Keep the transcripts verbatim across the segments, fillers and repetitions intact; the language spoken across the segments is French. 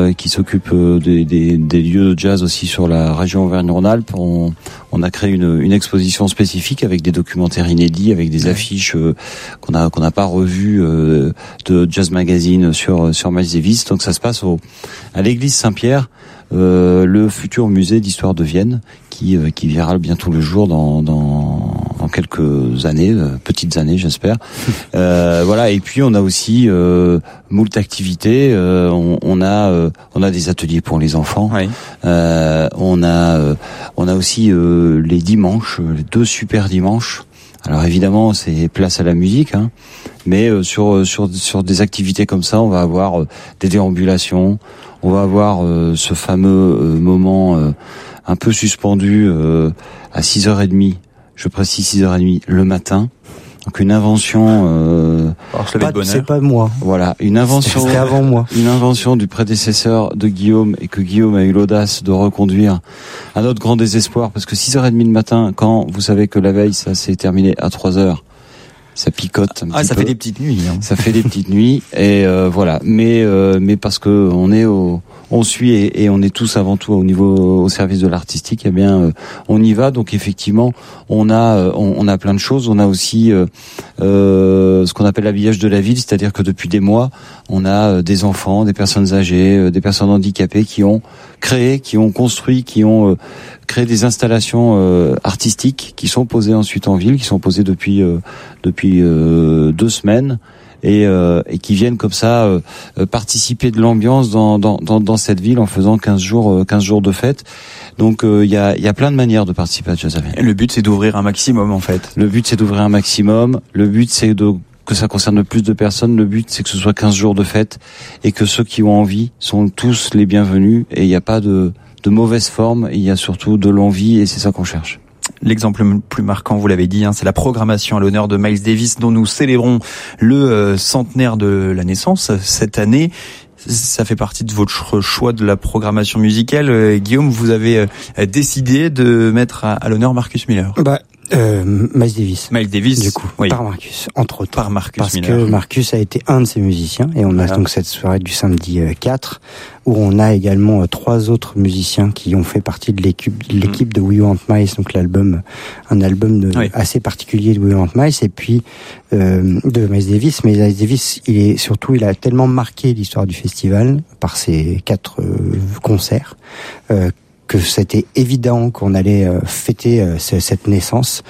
euh, qui s'occupe euh, des, des, des lieux de jazz aussi sur la région Auvergne-Rhône-Alpes, on, on a créé une, une exposition spécifique avec des documentaires inédits, avec des ouais. affiches euh, qu'on a qu'on n'a pas revues euh, de Jazz Magazine sur sur Miles Davis. Donc ça se passe au, à l'église Saint-Pierre, euh, le futur musée d'histoire de Vienne, qui euh, qui verra bientôt le jour dans dans, dans quelques années, euh, petites années j'espère. euh, voilà. Et puis on a aussi euh, moult activités. Euh, on, on a euh, on a des ateliers pour les enfants. Oui. Euh, on a euh, on a aussi euh, les dimanches, les deux super dimanches. Alors évidemment, c'est place à la musique, hein, mais euh, sur sur sur des activités comme ça, on va avoir euh, des déambulations, on va avoir euh, ce fameux euh, moment euh, un peu suspendu euh, à six heures trente, je précise six heures trente le matin. Donc une invention euh, Alors, pas, c'est pas moi. Voilà, une invention c'était avant moi. Une invention du prédécesseur de Guillaume, et que Guillaume a eu l'audace de reconduire à notre grand désespoir, parce que six heures trente le matin, quand vous savez que la veille ça s'est terminé à trois heures, ça picote un ah, petit ça peu. fait des petites nuits. Hein. Ça fait des petites nuits et euh, voilà. Mais euh, mais parce que on est au, on suit et, et on est tous avant tout au niveau au service de l'artistique. Eh bien, euh, on y va. Donc effectivement, on a euh, on, on a plein de choses. On a aussi euh, euh, ce qu'on appelle l'habillage de la ville, c'est-à-dire que depuis des mois, on a euh, des enfants, des personnes âgées, euh, des personnes handicapées qui ont créé, qui ont construit, qui ont euh, créé des installations euh, artistiques qui sont posées ensuite en ville, qui sont posées depuis euh, depuis euh, deux semaines et, euh, et qui viennent comme ça euh, participer de l'ambiance dans, dans, dans, dans cette ville en faisant quinze jours, euh, quinze jours de fête. Donc il euh, y, a, y a plein de manières de participer à Jazz à Vienne. Le but c'est d'ouvrir un maximum en fait. Le but c'est d'ouvrir un maximum. Le but c'est de que ça concerne le plus de personnes. Le but c'est que ce soit quinze jours de fête et que ceux qui ont envie sont tous les bienvenus et il n'y a pas de, de mauvaise forme. Il y a surtout de l'envie et c'est ça qu'on cherche. L'exemple le plus marquant, vous l'avez dit, hein, c'est la programmation à l'honneur de Miles Davis, dont nous célébrons le euh, centenaire de la naissance cette année. Ça fait partie de votre choix de la programmation musicale. Euh, Guillaume, vous avez euh, décidé de mettre à, à l'honneur Marcus Miller. Bah, euh, Miles Davis. Miles Davis, du coup, oui. Par Marcus, entre autres. Par Marcus Parce Miller. que Marcus a été un de ses musiciens, et on voilà. a donc cette soirée du samedi quatre, où on a également euh, trois autres musiciens qui ont fait partie de l'équipe, de l'équipe de We Want Miles, donc l'album, un album de, oui. assez particulier de We Want Miles, et puis euh, de Miles Davis. Mais Miles Davis, il est surtout, il a tellement marqué l'histoire du festival par ses quatre euh, concerts. Euh, que c'était évident qu'on allait euh, fêter euh, c- cette naissance.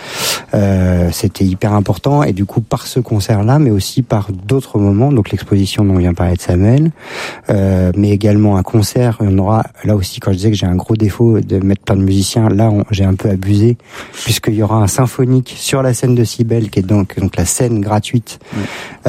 Euh, c'était hyper important, et du coup par ce concert-là, mais aussi par d'autres moments, donc l'exposition dont on vient parler de Samuel, euh, mais également un concert. On aura là aussi, quand je disais que j'ai un gros défaut de mettre plein de musiciens, là on, j'ai un peu abusé, puisqu'il y aura un symphonique sur la scène de Cybèle, qui est donc donc la scène gratuite, oui.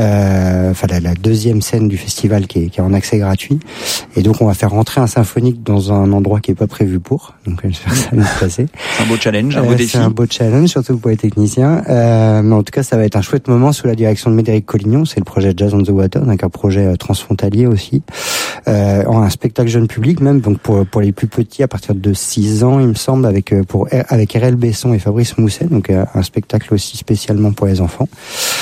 euh, enfin la, la deuxième scène du festival qui est, qui est en accès gratuit, et donc on va faire rentrer un symphonique dans un endroit qui est pas prévu pour, donc j'espère que ça va se passer. C'est un beau challenge, un beau euh, défi. C'est un beau challenge, surtout pour les techniciens. Euh, mais en tout cas, ça va être un chouette moment sous la direction de Médéric Collignon. C'est le projet Jazz on the Water, donc un projet euh, transfrontalier aussi. Euh, un spectacle jeune public même, donc pour pour les plus petits à partir de six ans, il me semble, avec euh, pour avec R L Besson et Fabrice Mousset, donc euh, un spectacle aussi spécialement pour les enfants.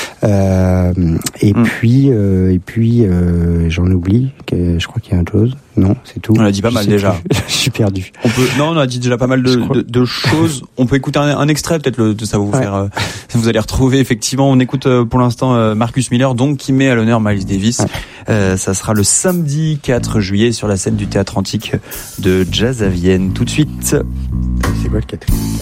Euh, et mmh. puis euh, et puis euh, j'en oublie, que je crois qu'il y a autre chose. Non, c'est tout. On a dit pas mal déjà. Je suis perdu. On peut, non, on a dit déjà pas mal de, de, de choses. On peut écouter un, un extrait, peut-être le, ça va vous ouais. faire, euh, vous allez retrouver effectivement. On écoute euh, pour l'instant euh, Marcus Miller, donc qui met à l'honneur Miles Davis. Ouais. Euh, ça sera le samedi quatre juillet sur la scène du Théâtre Antique de Jazz à Vienne. Tout de suite. C'est quoi le quatrième ?